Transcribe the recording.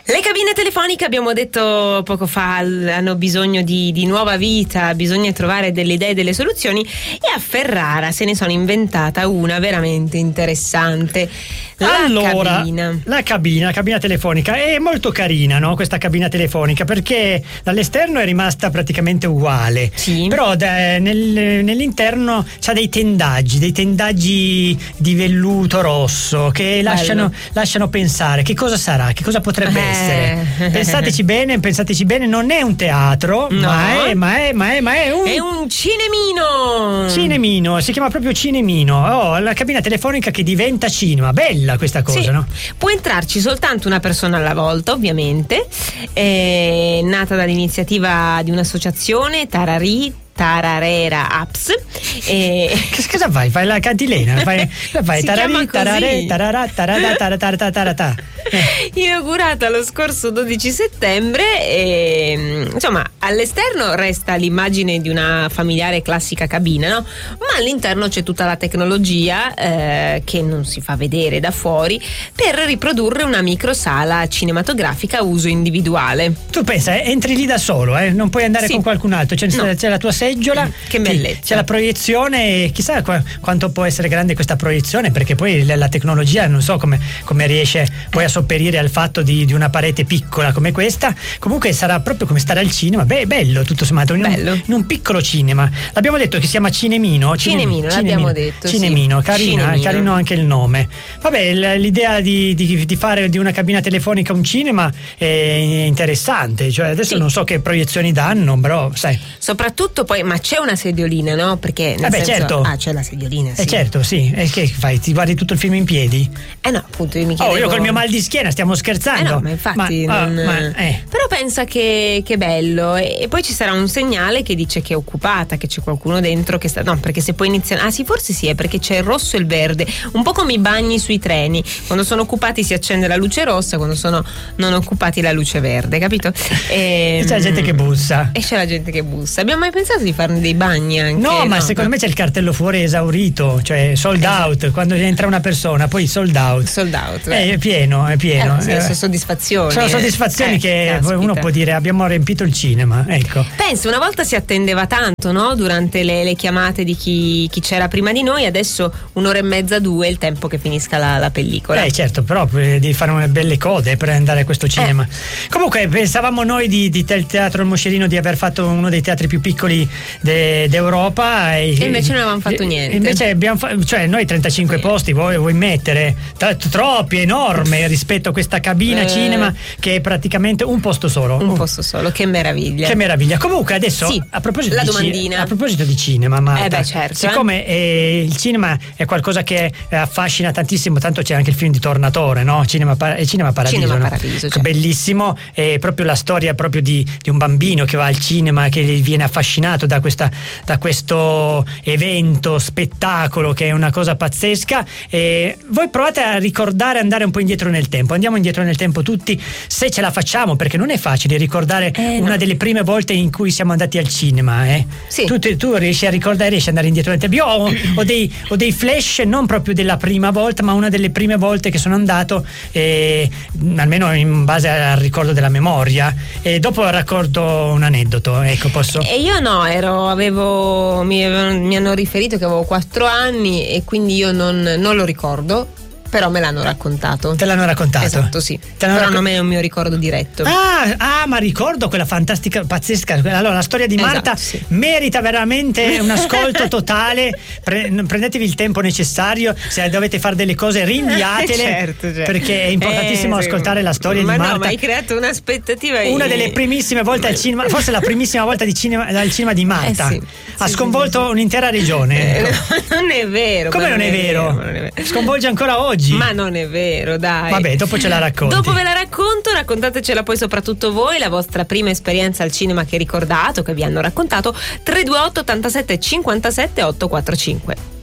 Le cabine telefoniche, abbiamo detto poco fa, hanno bisogno di nuova vita, bisogna trovare delle idee, delle soluzioni, e a Ferrara se ne sono inventata una veramente interessante. La cabina telefonica è molto carina, no? Questa cabina telefonica, perché dall'esterno è rimasta praticamente uguale, sì. Però nell'interno c'ha dei tendaggi di velluto rosso che lasciano pensare che cosa sarà, che cosa potrebbe essere. Pensateci bene, non è un teatro, no. ma è un cinemino, si chiama proprio cinemino. La cabina telefonica che diventa cinema, bella questa cosa, sì. No? Può entrarci soltanto una persona alla volta, ovviamente, è nata dall'iniziativa di un'associazizione, Tararera Apps. Cosa fai? Fai la cantilena? Fai inaugurata lo scorso 12 settembre e, insomma, all'esterno resta l'immagine di una familiare classica cabina, no? Ma all'interno c'è tutta la tecnologia che non si fa vedere da fuori per riprodurre una microsala cinematografica a uso individuale. Tu pensa, entri lì da solo, non puoi andare con qualcun altro, c'è la tua seggiola, che bellezza, c'è la proiezione, chissà quanto può essere grande questa proiezione, perché poi la tecnologia non so come riesce poi a sopperire al fatto di una parete piccola come questa. Comunque sarà proprio come stare al cinema, bello tutto sommato, in un piccolo cinema. L'abbiamo detto che si chiama Cinemino, l'abbiamo detto, Cinemino, sì. Carino anche il nome. Vabbè, l'idea di fare di una cabina telefonica un cinema è interessante, cioè adesso non so che proiezioni danno, però sai. Soprattutto poi, ma c'è una sediolina, no? Perché certo. C'è la sediolina, sì. Certo, sì. E che fai? Ti guardi tutto il film in piedi? No, appunto, io mi chiedevo. Io col mio mal di schiena, stiamo scherzando. No, ma infatti però pensa che bello, e poi ci sarà un segnale che dice che è occupata, che c'è qualcuno dentro che sta. No, perché se poi iniziano. Sì, forse sì, è perché c'è il rosso e il verde, un po' come i bagni sui treni. Quando sono occupati si accende la luce rossa, quando sono non occupati la luce verde, capito? C'è la gente che bussa. E c'è la gente che bussa. Abbiamo mai pensato di farne dei bagni anche? No, ma secondo me c'è il cartello fuori esaurito, cioè sold out, quando entra una persona, poi sold out. È pieno. Sono soddisfazioni. Sono soddisfazioni che uno può dire abbiamo riempito il cinema, ecco. Penso, una volta si attendeva tanto, no? Durante le chiamate di chi c'era prima di noi, adesso 1 ora e mezza, 2 il tempo che finisca la pellicola. Certo, però devi fare una belle code per andare a questo cinema. Comunque pensavamo noi di Teatro Il Moscerino di aver fatto uno dei teatri più piccoli d'Europa e invece non avevamo fatto niente. Invece cioè noi 35 posti vuoi mettere troppi, enorme rispetto a questa cabina cinema che è praticamente un posto solo. Che meraviglia. Comunque adesso a proposito la domandina. A proposito di cinema, Marta, certo, siccome il cinema è qualcosa che affascina tantissimo, tanto c'è anche il film di Tornatore, no? Cinema Paradiso, no? Certo. Bellissimo, è proprio la storia proprio di un bambino che va al cinema, che viene affascinato da questo evento, spettacolo, che è una cosa pazzesca. E voi provate a ricordare, andare un po' indietro nel tempo. Andiamo indietro nel tempo tutti, se ce la facciamo, perché non è facile ricordare una delle prime volte in cui siamo andati al cinema. Sì. Tu riesci a ricordare, riesci ad andare indietro nel tempo. Io ho dei flash, non proprio della prima volta, ma una delle prime volte che sono andato, almeno in base al ricordo della memoria, e dopo racconto un aneddoto, ecco, posso? E io no, mi hanno riferito che avevo 4 anni e quindi io non lo ricordo. Però me l'hanno raccontato. Te l'hanno raccontato? Esatto, sì. Però non è un mio ricordo diretto. Ma ricordo quella fantastica, pazzesca. Allora, la storia di Marta merita veramente un ascolto totale. Prendetevi il tempo necessario. Se dovete fare delle cose, rinviatele. Certo. Perché è importantissimo ascoltare la storia di Marta. Ma hai creato un'aspettativa. Una delle primissime volte al cinema, forse la primissima volta al cinema di Marta. Ha sconvolto un'intera regione. Non è vero. Come non è vero? Sconvolge ancora oggi. Ma non è vero, dai. Vabbè, dopo ce la racconti. Dopo ve la racconto, raccontatecela poi soprattutto voi, la vostra prima esperienza al cinema che ricordate o che vi hanno raccontato. 328 87 57 845.